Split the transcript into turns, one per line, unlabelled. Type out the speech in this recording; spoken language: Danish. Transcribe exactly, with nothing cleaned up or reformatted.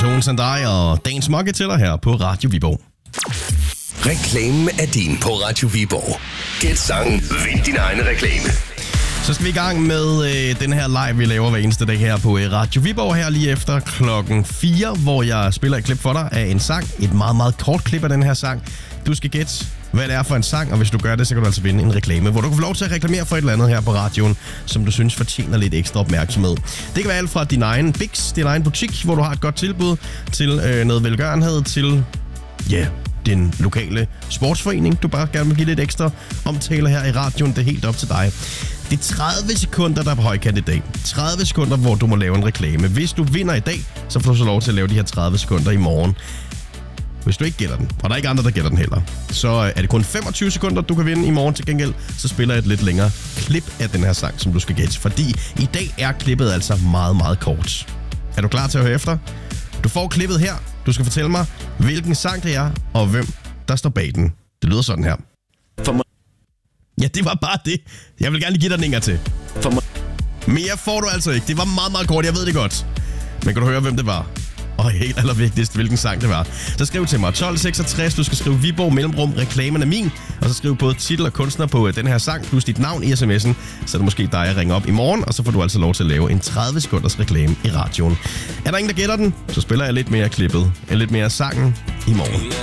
Tones and I og dagens smukke til dig her på Radio Viborg.
Reklamen er din på Radio Viborg. Gæt sangen, vind din egen reklame.
Så skal vi i gang med øh, den her live, vi laver hver eneste dag her på øh, Radio Viborg her lige efter klokken fire, hvor jeg spiller et klip for dig af en sang. Et meget, meget kort klip af den her sang. Du skal gætte, hvad det er for en sang, og hvis du gør det, så kan du altså vinde en reklame, hvor du kan få lov til at reklamere for et eller andet her på radioen, som du synes fortjener lidt ekstra opmærksomhed. Det kan være alt fra din egen Bix, din egen butik, hvor du har et godt tilbud, til øh, noget velgørenhed, til ja, yeah, din lokale sportsforening, du bare gerne vil give lidt ekstra omtale her i radioen. Det er helt op til dig. Det er tredive sekunder, der er på højkant i dag. tredive sekunder, hvor du må lave en reklame. Hvis du vinder i dag, så får du så lov til at lave de her tredive sekunder i morgen. Hvis du ikke gætter den, og der er ikke andre, der gætter den heller, så er det kun femogtyve sekunder, du kan vinde i morgen. Til gengæld, så spiller jeg et lidt længere klip af den her sang, som du skal gætte. Fordi i dag er klippet altså meget, meget kort. Er du klar til at høre efter? Du får klippet her. Du skal fortælle mig, hvilken sang det er, og hvem der står bag den. Det lyder sådan her.
For mig.
Ja, det var bare det. Jeg vil gerne lige give dig den en gang til.
For mig.
Mere får du altså ikke. Det var meget, meget kort. Jeg ved det godt. Men kan du høre, hvem det var? Og helt allervigtigst, hvilken sang det var. Så skriv til mig tolv seksogtres. Du skal skrive Viborg mellemrum, reklamen er min. Og så skriv både titel og kunstner på den her sang, plus dit navn i sms'en. Så er det måske dig, jeg ringer op i morgen. Og så får du altså lov til at lave en tredive sekunders reklame i radioen. Er der ingen, der gætter den, så spiller jeg lidt mere klippet. Lidt mere sangen i morgen.